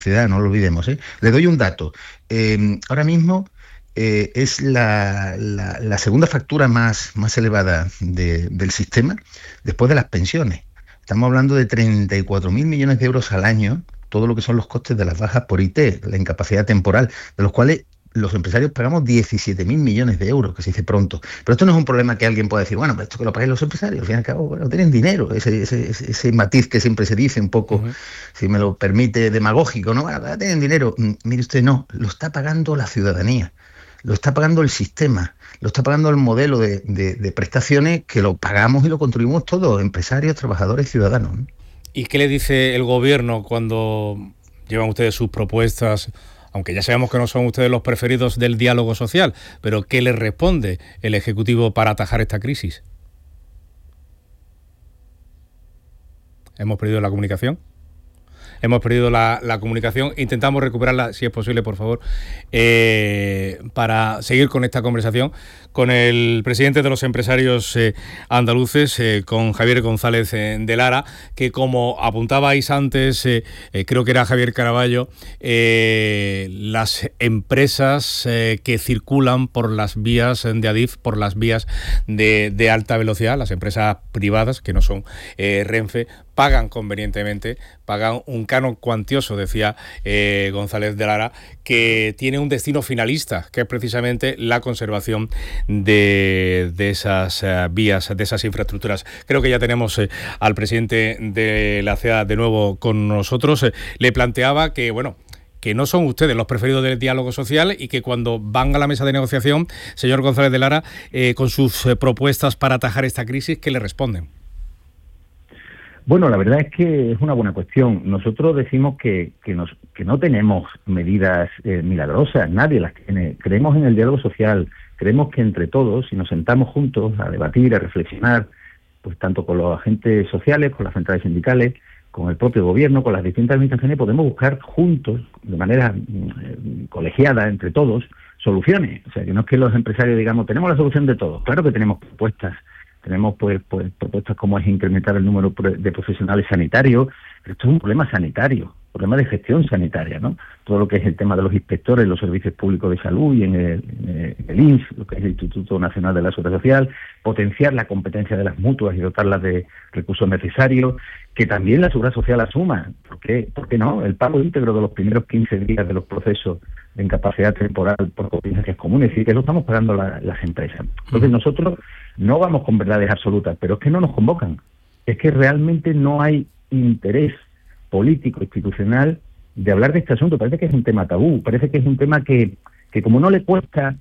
sociedad, no lo olvidemos, ¿eh? Le doy un dato. Ahora mismo es la segunda factura más elevada del sistema después de las pensiones. Estamos hablando de 34.000 millones de euros al año, todo lo que son los costes de las bajas por IT, la incapacidad temporal, de los cuales los empresarios pagamos 17.000 millones de euros, que se dice pronto. Pero esto no es un problema que alguien pueda decir, bueno, pero esto que lo paguen los empresarios, al fin y al cabo, bueno, tienen dinero, ese matiz que siempre se dice un poco, si me lo permite, demagógico, ¿no? Bueno, tienen dinero. Mire usted, no, lo está pagando la ciudadanía, lo está pagando el sistema, lo está pagando el modelo de prestaciones que lo pagamos y lo construimos todos, empresarios, trabajadores, ciudadanos, ¿no? ¿Y qué le dice el gobierno cuando llevan ustedes sus propuestas? Aunque ya sabemos que no son ustedes los preferidos del diálogo social, pero ¿qué les responde el Ejecutivo para atajar esta crisis? ¿Hemos perdido la comunicación? Hemos perdido la comunicación. Intentamos recuperarla, si es posible, por favor, para seguir con esta conversación con el presidente de los empresarios andaluces, con Javier González de Lara, que como apuntabais antes, creo que era Javier Caraballo, las empresas que circulan por las vías de Adif, por las vías de alta velocidad, las empresas privadas, que no son Renfe, pagan convenientemente, pagan un canon cuantioso, decía González de Lara, que tiene un destino finalista, que es precisamente la conservación de esas vías, de esas infraestructuras. Creo que ya tenemos al presidente de la CEA de nuevo con nosotros. Le planteaba que, bueno, que no son ustedes los preferidos del diálogo social y que cuando van a la mesa de negociación, señor González de Lara, con sus propuestas para atajar esta crisis, ¿qué le responden? Bueno, la verdad es que es una buena cuestión. Nosotros decimos que no tenemos medidas milagrosas, nadie las tiene. Creemos en el diálogo social, creemos que entre todos, si nos sentamos juntos a debatir, a reflexionar, pues tanto con los agentes sociales, con las centrales sindicales, con el propio gobierno, con las distintas administraciones, podemos buscar juntos, de manera colegiada entre todos, soluciones. O sea, que no es que los empresarios digamos, tenemos la solución de todo. Claro que tenemos propuestas. Tenemos pues propuestas como es incrementar el número de profesionales sanitarios, pero esto es un problema sanitario, problema de gestión sanitaria, ¿no? Todo lo que es el tema de los inspectores, los servicios públicos de salud y en el INS, lo que es el Instituto Nacional de la Seguridad Social, potenciar la competencia de las mutuas y dotarlas de recursos necesarios, que también la Seguridad Social asuma, ¿por qué no? El pago íntegro de los primeros 15 días de los procesos de incapacidad temporal por contingencias comunes, y que lo estamos pagando las empresas. Entonces nosotros no vamos con verdades absolutas, pero es que no nos convocan. Es que realmente no hay interés político, institucional, de hablar de este asunto. Parece que es un tema tabú, parece que es un tema que como no le cuesta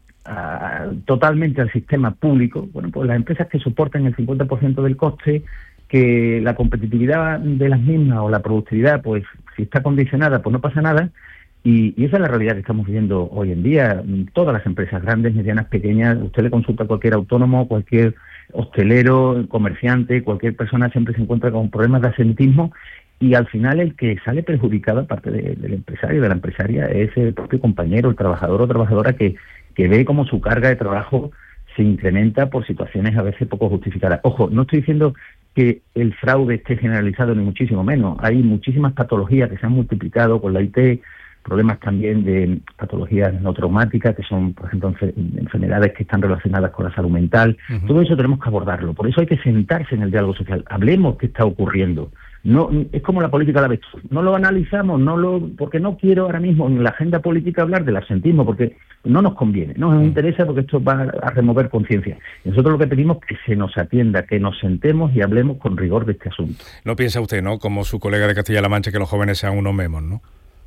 totalmente al sistema público, bueno, pues las empresas que soportan el 50% del coste, que la competitividad de las mismas o la productividad, pues si está condicionada, pues no pasa nada. Y esa es la realidad que estamos viviendo hoy en día. Todas las empresas, grandes, medianas, pequeñas, usted le consulta a cualquier autónomo, cualquier hostelero, comerciante, cualquier persona siempre se encuentra con problemas de absentismo, y al final el que sale perjudicado, aparte del empresario, de la empresaria, es el propio compañero, el trabajador o trabajadora que ve cómo su carga de trabajo se incrementa por situaciones a veces poco justificadas. Ojo, no estoy diciendo que el fraude esté generalizado, ni muchísimo menos. Hay muchísimas patologías que se han multiplicado con la IT, problemas también de patologías no traumáticas, que son, por ejemplo, enfermedades que están relacionadas con la salud mental. Todo eso tenemos que abordarlo. Por eso hay que sentarse en el diálogo social. Hablemos qué está ocurriendo. No, es como la política de la avestruz. No lo analizamos, porque no quiero ahora mismo en la agenda política hablar del absentismo, porque no nos conviene, no nos interesa, porque esto va a remover conciencia. Nosotros lo que pedimos es que se nos atienda, que nos sentemos y hablemos con rigor de este asunto. No piensa usted, ¿no?, como su colega de Castilla-La Mancha, que los jóvenes sean unos memos, ¿no?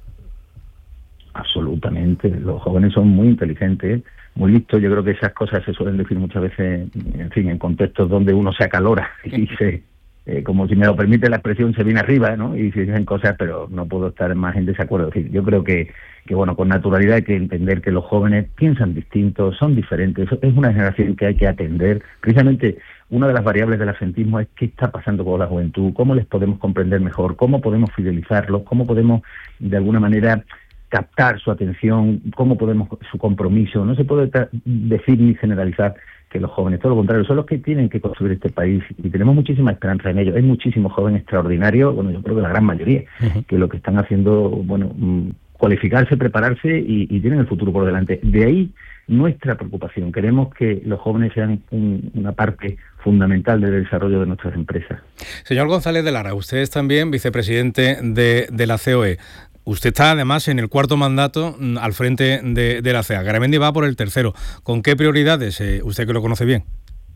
Absolutamente, los jóvenes son muy inteligentes, muy listos. Yo creo que esas cosas se suelen decir muchas veces, en fin, en contextos donde uno se acalora y se, como si me lo permite la expresión, se viene arriba, ¿no? Y se dicen cosas, pero no puedo estar más en desacuerdo. Es decir, yo creo que bueno, con naturalidad hay que entender que los jóvenes piensan distintos, son diferentes. Es una generación que hay que atender. Precisamente una de las variables del absentismo es qué está pasando con la juventud, cómo les podemos comprender mejor, cómo podemos fidelizarlos, cómo podemos de alguna manera captar su atención, cómo podemos su compromiso. No se puede decir ni generalizar los jóvenes, todo lo contrario, son los que tienen que construir este país y tenemos muchísima esperanza en ello. Hay muchísimos jóvenes extraordinarios, bueno, yo creo que la gran mayoría, que lo que están haciendo, bueno, cualificarse, prepararse y tienen el futuro por delante. De ahí nuestra preocupación. Queremos que los jóvenes sean una parte fundamental del desarrollo de nuestras empresas. Señor González de Lara, usted es también vicepresidente de la COE. Usted está además en el cuarto mandato al frente de la CEA. Garamendi va por el tercero. ¿Con qué prioridades? Usted que lo conoce bien.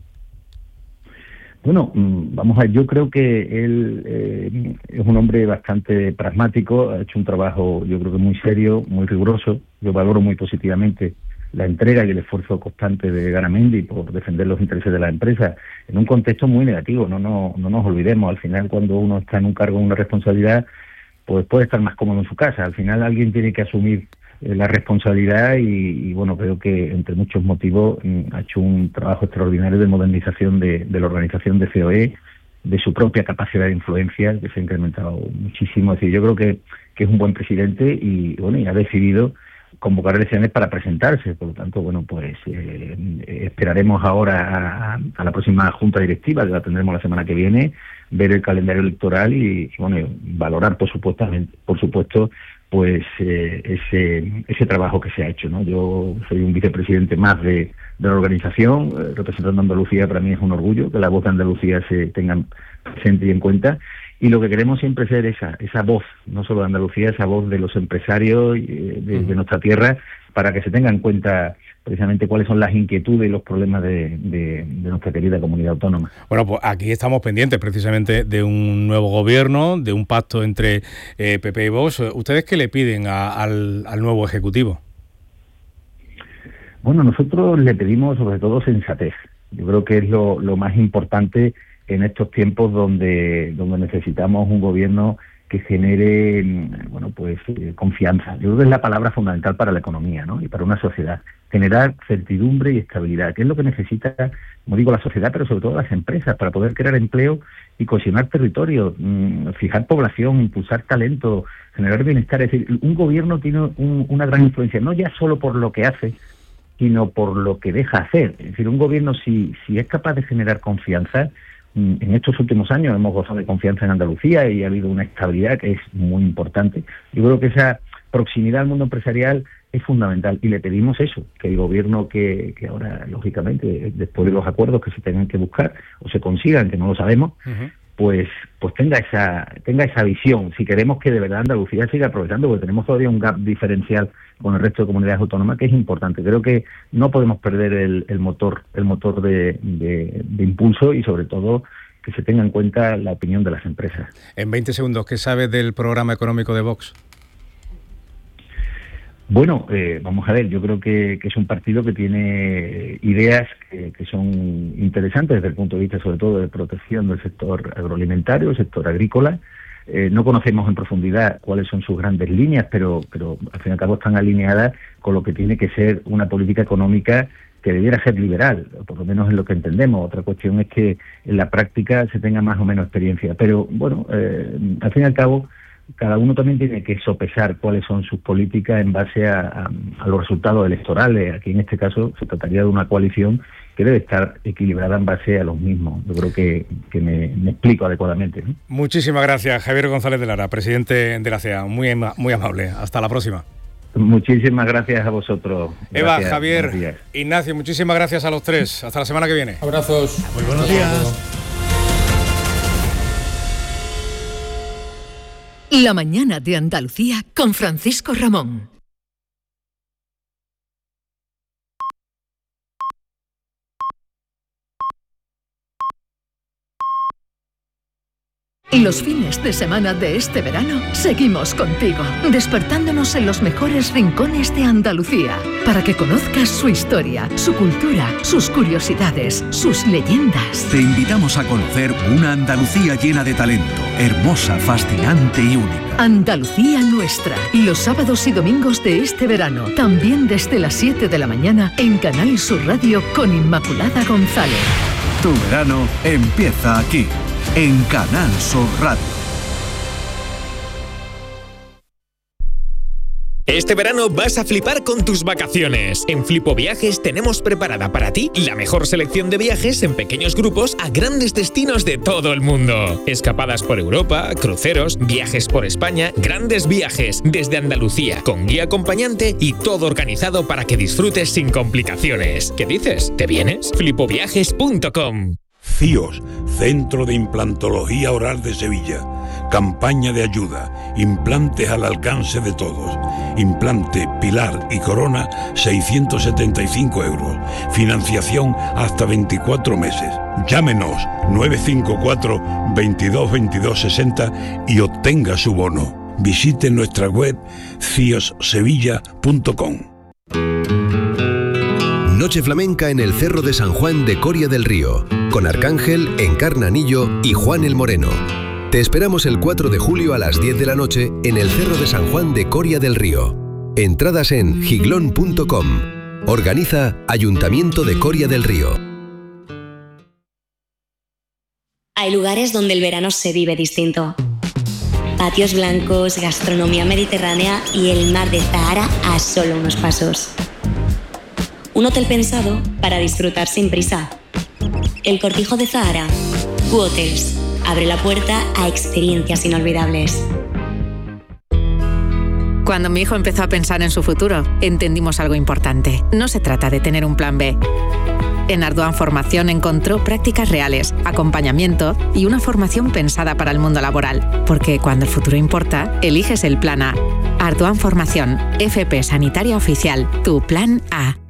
Bueno, vamos a ver, yo creo que él es un hombre bastante pragmático, ha hecho un trabajo yo creo que muy serio, muy riguroso. Yo valoro muy positivamente la entrega y el esfuerzo constante de Garamendi por defender los intereses de la empresa en un contexto muy negativo. No nos olvidemos, al final cuando uno está en un cargo, en una responsabilidad, pues puede estar más cómodo en su casa. Al final alguien tiene que asumir la responsabilidad y bueno, creo que entre muchos motivos ha hecho un trabajo extraordinario de modernización de la organización de COE, de su propia capacidad de influencia, que se ha incrementado muchísimo. Es decir, yo creo que es un buen presidente y bueno, y ha decidido convocar elecciones para presentarse. Por lo tanto, bueno, pues esperaremos ahora a la próxima junta directiva, que la tendremos la semana que viene, ver el calendario electoral y bueno, valorar por supuesto pues ese trabajo que se ha hecho, ¿no? Yo soy un vicepresidente más de la organización, representando a Andalucía. Para mí es un orgullo que la voz de Andalucía se tenga presente y en cuenta, y lo que queremos siempre es ser esa voz, no solo de Andalucía, esa voz de los empresarios de nuestra tierra, para que se tenga en cuenta precisamente cuáles son las inquietudes y los problemas de nuestra querida comunidad autónoma. Bueno, pues aquí estamos pendientes precisamente de un nuevo gobierno, de un pacto entre PP y Vox. ¿Ustedes qué le piden al nuevo Ejecutivo? Bueno, nosotros le pedimos sobre todo sensatez. Yo creo que es lo más importante en estos tiempos donde necesitamos un gobierno que genere, bueno, pues confianza. Yo creo que es la palabra fundamental para la economía, ¿no? Y para una sociedad. Generar certidumbre y estabilidad, que es lo que necesita, como digo, la sociedad, pero sobre todo las empresas, para poder crear empleo y cohesionar territorio, fijar población, impulsar talento, generar bienestar. Es decir, un gobierno tiene una gran influencia, no ya solo por lo que hace, sino por lo que deja hacer. Es decir, un gobierno, si es capaz de generar confianza, en estos últimos años hemos gozado de confianza en Andalucía y ha habido una estabilidad que es muy importante. Yo creo que esa proximidad al mundo empresarial es fundamental y le pedimos eso, que el gobierno que ahora, lógicamente, después de los acuerdos que se tengan que buscar o se consigan, que no lo sabemos, pues tenga esa visión. Si queremos que de verdad Andalucía siga aprovechando, porque tenemos todavía un gap diferencial con el resto de comunidades autónomas que es importante. Creo que no podemos perder el motor de impulso y sobre todo que se tenga en cuenta la opinión de las empresas. En 20 segundos, ¿qué sabe del programa económico de Vox? Bueno, vamos a ver, yo creo que es un partido que tiene ideas que son interesantes desde el punto de vista sobre todo de protección del sector agroalimentario, el sector agrícola. No conocemos en profundidad cuáles son sus grandes líneas, pero al fin y al cabo están alineadas con lo que tiene que ser una política económica que debiera ser liberal, por lo menos en lo que entendemos. Otra cuestión es que en la práctica se tenga más o menos experiencia. Pero bueno, al fin y al cabo, cada uno también tiene que sopesar cuáles son sus políticas en base a los resultados electorales. Aquí en este caso se trataría de una coalición que debe estar equilibrada en base a los mismos. Yo creo que me explico adecuadamente, ¿no? Muchísimas gracias, Javier González de Lara, presidente de la CEA. Muy amable. Hasta la próxima. Muchísimas gracias a vosotros. Eva, Gracias, Javier, Ignacio, muchísimas gracias a los tres. Hasta la semana que viene. Abrazos. Muy buenos días. La mañana de Andalucía con Francisco Ramón. Y los fines de semana de este verano seguimos contigo, despertándonos en los mejores rincones de Andalucía, para que conozcas su historia, su cultura, sus curiosidades, sus leyendas. Te invitamos a conocer una Andalucía llena de talento, hermosa, fascinante y única. Andalucía Nuestra, los sábados y domingos de este verano, también desde las 7 de la mañana en Canal Sur Radio con Inmaculada González. Tu verano empieza aquí, en Canal Sur Radio. Este verano vas a flipar con tus vacaciones. En Flipo Viajes tenemos preparada para ti la mejor selección de viajes en pequeños grupos a grandes destinos de todo el mundo. Escapadas por Europa, cruceros, viajes por España, grandes viajes desde Andalucía, con guía acompañante y todo organizado para que disfrutes sin complicaciones. ¿Qué dices? ¿Te vienes? Flipoviajes.com. CIOS, Centro de Implantología Oral de Sevilla. Campaña de ayuda. Implantes al alcance de todos. Implante, pilar y corona, 675 euros. Financiación hasta 24 meses. Llámenos 954 22 22 60 y obtenga su bono. Visite nuestra web ciossevilla.com. Noche flamenca en el Cerro de San Juan de Coria del Río, con Arcángel, Encarnanillo y Juan el Moreno. Te esperamos el 4 de julio a las 10 de la noche en el Cerro de San Juan de Coria del Río. Entradas en giglón.com. Organiza Ayuntamiento de Coria del Río. Hay lugares donde el verano se vive distinto. Patios blancos, gastronomía mediterránea y el mar de Zahara a solo unos pasos. Un hotel pensado para disfrutar sin prisa. El Cortijo de Zahara. Q-Hotels. Abre la puerta a experiencias inolvidables. Cuando mi hijo empezó a pensar en su futuro, entendimos algo importante. No se trata de tener un plan B. En Ardoan Formación encontró prácticas reales, acompañamiento y una formación pensada para el mundo laboral. Porque cuando el futuro importa, eliges el plan A. Ardoan Formación, FP Sanitaria Oficial, tu plan A.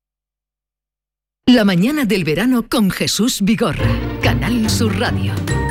La mañana del verano con Jesús Vigorra, Canal Sur Radio.